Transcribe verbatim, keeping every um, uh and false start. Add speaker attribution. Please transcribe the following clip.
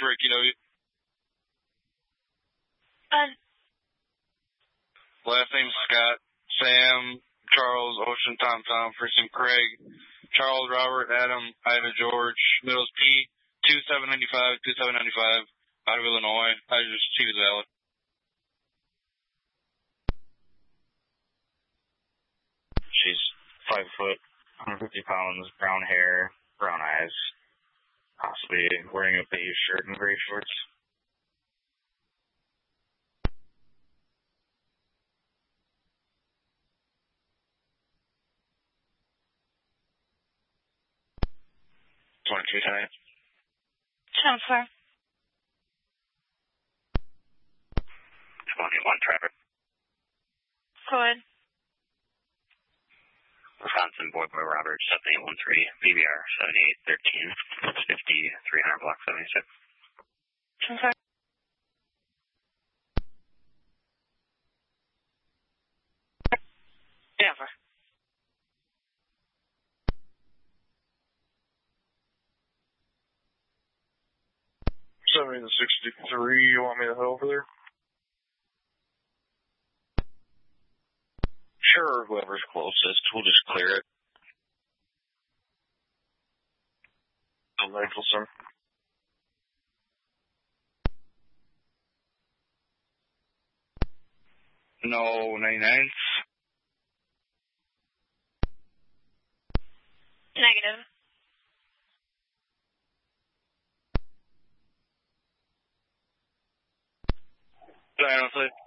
Speaker 1: Ricky W.
Speaker 2: Um.
Speaker 1: Last name Scott, Sam, Charles, Ocean, Tom, Tom, first name Craig, Charles, Robert, Adam, Ivan, George, middle's P, two seven nine five, two seven nine five, out of Illinois. I just see his valid.
Speaker 3: She's five foot, one hundred fifty pounds, brown hair, brown eyes, possibly wearing a beige shirt and gray shorts. twenty-two tonight.
Speaker 2: Transfer.
Speaker 3: twenty-one Trevor.
Speaker 2: Go ahead.
Speaker 3: Wisconsin Boy Boy Robert, seven eight one three, B B R seven eight one three, fifty, three hundred block seventy-six.
Speaker 2: Transfer. Transfer.
Speaker 1: seventy to sixty-three, you want me to head over there?
Speaker 3: Sure, whoever's closest, we'll just clear it.
Speaker 1: Bill Nicholson. No, ninety-nine.
Speaker 2: Negative.
Speaker 1: Dinosaur.